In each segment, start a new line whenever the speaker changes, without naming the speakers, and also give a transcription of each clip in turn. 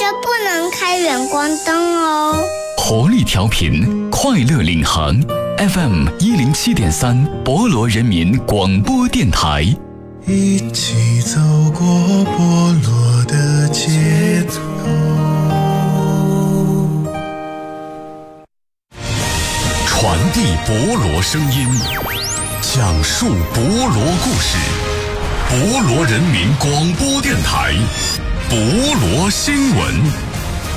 不能开远光灯哦。
活力调频，快乐领航 FM107.3 博罗人民广播电台，
一起走过博罗的街头。
传递博罗声音，讲述博罗故事。博罗人民广播电台，博罗新闻。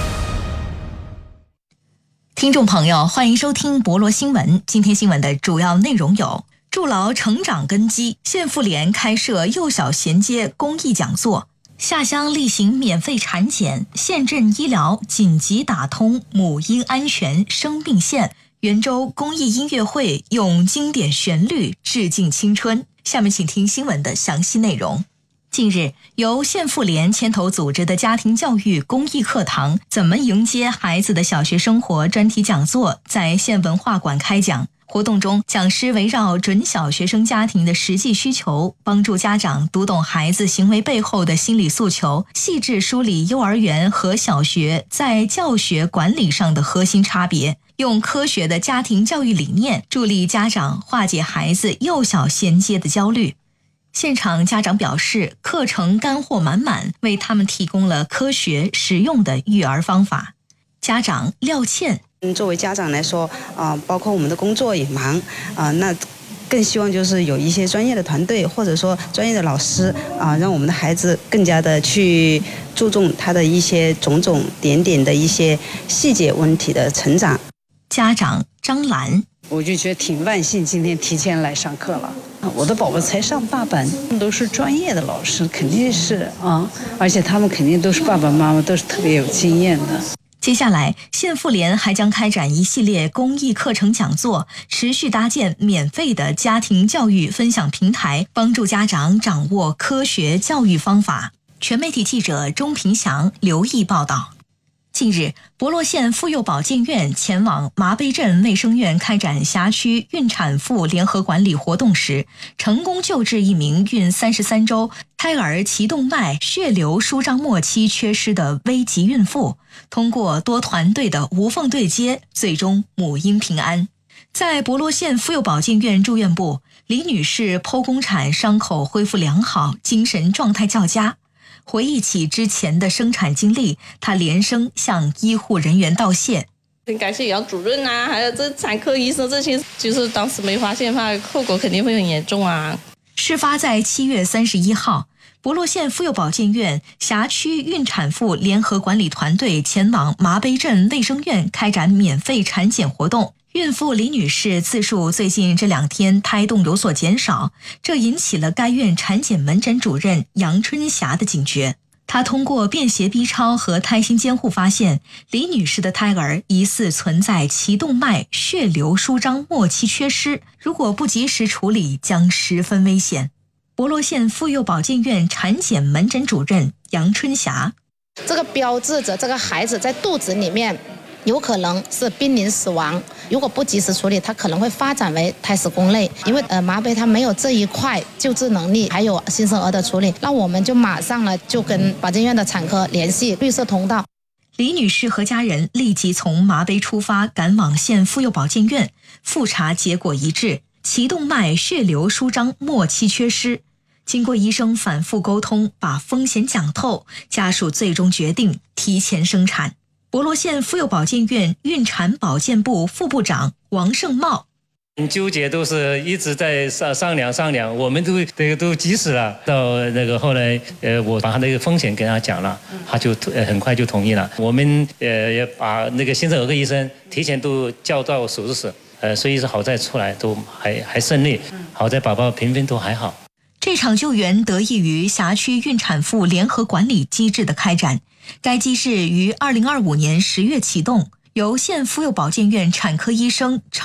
听众朋友，欢迎收听博罗新闻。今天新闻的主要内容有：筑牢成长根基，县妇联开设幼小衔接公益讲座；下乡例行免费产检，县镇医疗紧急打通母婴安全生命线；圆州公益音乐会用经典旋律致敬青春。下面请听新闻的详细内容。近日，由县妇联牵头组织的家庭教育公益课堂“怎么迎接孩子的小学生活”专题讲座在县文化馆开讲。活动中，讲师围绕准小学生家庭的实际需求，帮助家长读懂孩子行为背后的心理诉求，细致梳理幼儿园和小学在教学管理上的核心差别，用科学的家庭教育理念助力家长化解孩子幼小衔接的焦虑。现场家长表示，课程干货满满，为他们提供了科学实用的育儿方法。家长廖倩，
作为家长来说，包括我们的工作也忙，那更希望就是有一些专业的团队，或者说专业的老师，让我们的孩子更加的去注重他的一些种种点点的一些细节问题的成长。
家长张兰，
我就觉得挺万幸，今天提前来上课了。我的宝宝才上大班，都是专业的老师，肯定是而且他们肯定都是爸爸妈妈，都是特别有经验的。
接下来，县妇联还将开展一系列公益课程讲座，持续搭建免费的家庭教育分享平台，帮助家长掌握科学教育方法。全媒体记者钟平祥、刘毅报道。近日，博罗县妇幼保健院前往麻碑镇卫生院开展辖区孕产妇联合管理活动时，成功救治一名孕33周、胎儿脐动脉血流舒张末期缺失的危急孕妇。通过多团队的无缝对接，最终母婴平安。在博罗县妇幼保健院住院部，李女士剖宫产伤口恢复良好，精神状态较佳。回忆起之前的生产经历，她连声向医护人员道谢。
很感谢杨主任还有这产科医生，这些就是当时没发现的话，后果肯定会很严重啊。
事发在7月31号，博罗县妇幼保健院辖区孕产妇联合管理团队前往麻碑镇卫生院开展免费产检活动。孕妇李女士自述最近这2天胎动有所减少，这引起了该院产检门诊主任杨春霞的警觉。她通过便携 B 超和胎心监护发现，李女士的胎儿疑似存在脐动脉血流舒张末期缺失，如果不及时处理将十分危险。博罗县妇幼保健院产检门诊主任杨春霞，
这个标志着这个孩子在肚子里面有可能是濒临死亡，如果不及时处理，它可能会发展为胎死宫内。因为麻碑它没有这一块救治能力，还有新生儿的处理，那我们就马上就跟保健院的产科联系绿色通道。
李女士和家人立即从麻碑出发，赶往县妇幼保健院，复查结果一致，脐动脉血流舒张末期缺失。经过医生反复沟通，把风险讲透，家属最终决定提前生产。博罗县妇幼保健院孕产保健部副部长王胜茂，
很纠结，都是一直在商量，我们都急死了。到后来，我把他那个风险跟他讲了，他就很快就同意了。我们也把那个新生儿科医生提前都叫到手术室，所以是好在出来都还顺利，好在宝宝评分都还好。
这场救援得益于辖区孕产妇联合管理机制的开展。该机制于2025年10月启动，由县妇幼保健院产科医生